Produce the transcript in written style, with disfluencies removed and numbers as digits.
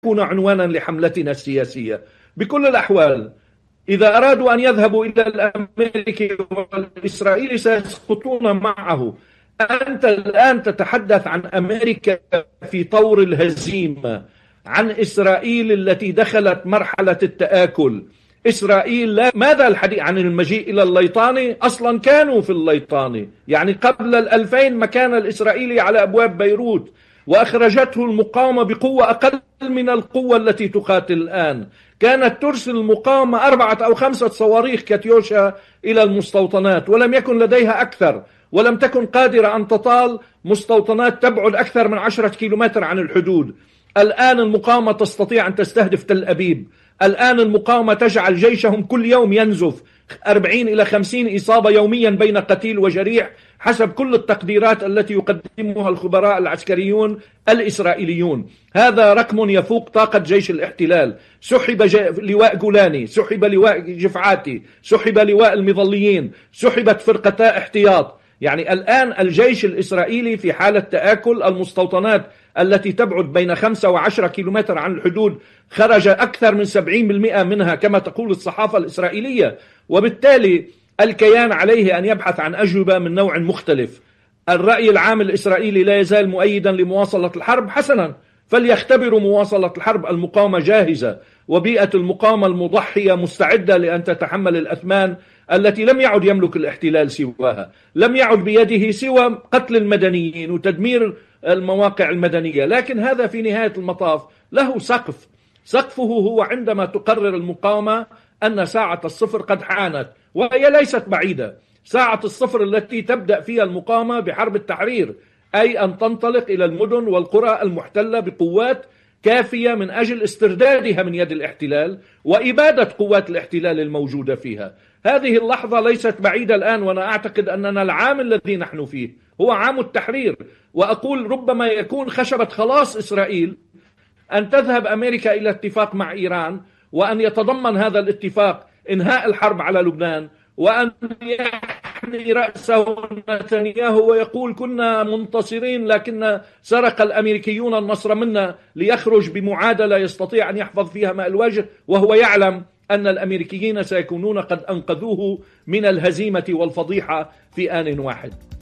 يكون عنوانا لحملتنا السياسية. بكل الأحوال إذا أرادوا أن يذهبوا إلى الأمريكي والإسرائيلي سيسقطون معه. أنت الآن تتحدث عن أمريكا في طور الهزيمة، عن إسرائيل التي دخلت مرحلة التآكل. إسرائيل ماذا الحديث عن المجيء إلى الليطاني؟ أصلا كانوا في الليطاني، يعني قبل 2000 ما كان الإسرائيلي على أبواب بيروت، وأخرجته المقاومة بقوة أقل من القوة التي تقاتل الآن. كانت ترسل المقاومة 4 أو 5 صواريخ كاتيوشا إلى المستوطنات، ولم يكن لديها أكثر، ولم تكن قادرة أن تطال مستوطنات تبعد أكثر من 10 كيلومتر عن الحدود. الآن المقاومة تستطيع أن تستهدف تل أبيب. الآن المقاومة تجعل جيشهم كل يوم ينزف 40 إلى 50 إصابة يوميا بين قتيل وجريح حسب كل التقديرات التي يقدمها الخبراء العسكريون الإسرائيليون. هذا رقم يفوق طاقة جيش الاحتلال. سحب لواء جولاني، سحب لواء جفعاتي، سحب لواء المظليين، سحبت فرقتا احتياط. يعني الآن الجيش الإسرائيلي في حالة تآكل. المستوطنات التي تبعد بين 5 و10 كيلومتر عن الحدود خرج أكثر من 70% منها كما تقول الصحافة الإسرائيلية، وبالتالي الكيان عليه أن يبحث عن أجوبة من نوع مختلف. الرأي العام الإسرائيلي لا يزال مؤيدا لمواصلة الحرب. حسنا، فليختبروا مواصلة الحرب. المقاومة جاهزة، وبيئة المقاومة المضحية مستعدة لأن تتحمل الأثمان التي لم يعد يملك الاحتلال سواها. لم يعد بيده سوى قتل المدنيين وتدمير المواقع المدنية. لكن هذا في نهاية المطاف له سقف. سقفه هو عندما تقرر المقاومة أن ساعة الصفر قد حانت، وهي ليست بعيدة. ساعة الصفر التي تبدأ فيها المقاومة بحرب التحرير، أي أن تنطلق إلى المدن والقرى المحتلة بقوات كافية من أجل استردادها من يد الاحتلال وإبادة قوات الاحتلال الموجودة فيها. هذه اللحظة ليست بعيدة الآن، وأنا أعتقد أننا العام الذي نحن فيه هو عام التحرير. وأقول ربما يكون خشبة خلاص إسرائيل أن تذهب أمريكا إلى اتفاق مع إيران، وأن يتضمن هذا الاتفاق إنهاء الحرب على لبنان، وأن يحني رأسه نتنياهو ويقول كنا منتصرين لكن سرق الأمريكيون النصر منا، ليخرج بمعادلة يستطيع أن يحفظ فيها ماء الوجه، وهو يعلم أن الأمريكيين سيكونون قد أنقذوه من الهزيمة والفضيحة في آن واحد.